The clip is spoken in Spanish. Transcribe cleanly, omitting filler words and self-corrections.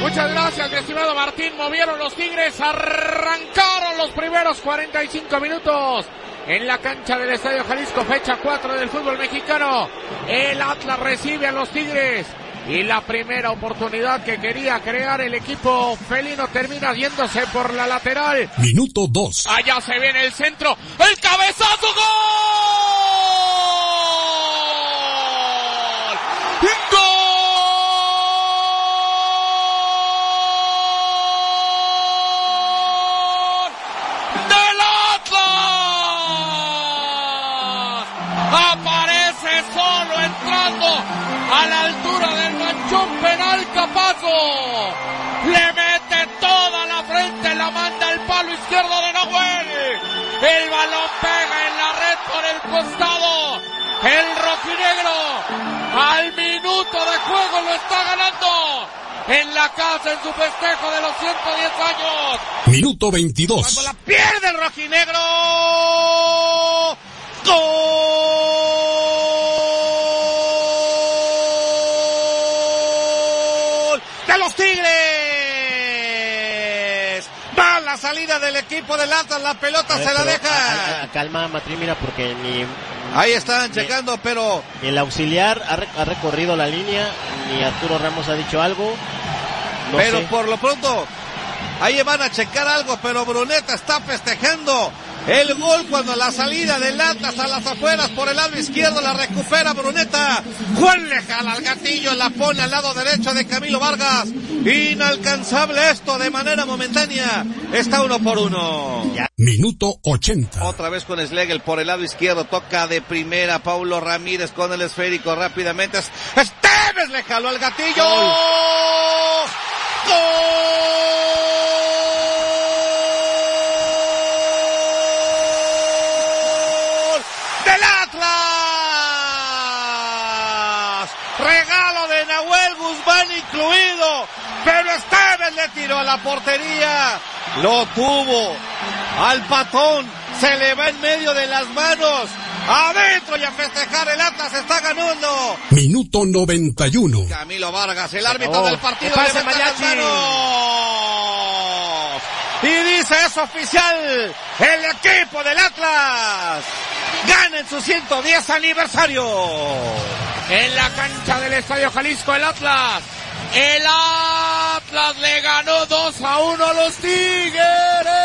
Muchas gracias, mi estimado Martín. Movieron los Tigres, arrancaron los primeros 45 minutos en la cancha del Estadio Jalisco, fecha 4 del fútbol mexicano. El Atlas recibe a los Tigres y la primera oportunidad que quería crear el equipo felino termina yéndose por la lateral. Minuto 2. Allá se viene el centro, el cabezazo, ¡gol! ¡Gol! Aparece solo entrando a la altura del manchón penal Capazo. Le mete toda la frente, la manda al palo izquierdo de Nahuel. El balón pega en la red por el costado. El rojinegro al minuto de juego lo está ganando en la casa en su festejo de los 110 años. Minuto 22. Cuando la pierde el rojinegro. ¡Gol de los Tigres! Va la salida del equipo del Atlas, la pelota se la deja. Calma, Matri, mira, porque ahí están checando, pero ni el auxiliar ha recorrido la línea, ni Arturo Ramos ha dicho algo. No pero sé. Por lo pronto, ahí van a checar algo, pero Bruneta está festejando el gol cuando la salida del Atlas a las afueras por el lado izquierdo la recupera Bruneta. Juan le jala al gatillo, la pone al lado derecho de Camilo Vargas. Inalcanzable esto de manera momentánea. Está 1-1. Minuto 80. Otra vez con Schlegel por el lado izquierdo, toca de primera Paulo Ramírez con el esférico rápidamente. Esteves le jaló al gatillo. ¡Gol! ¡Del Atlas! Regalo de Nahuel Guzmán incluido, pero Esteves le tiró a la portería. Lo tuvo al patón, se le va en medio de las manos. Adentro y a festejar, el Atlas está ganando. Minuto 91. Camilo Vargas, el árbitro del partido, pase, levanta las manos y dice: es oficial, el equipo del Atlas gana en su 110 aniversario. En la cancha del Estadio Jalisco, el Atlas le ganó 2-1 a los Tigres.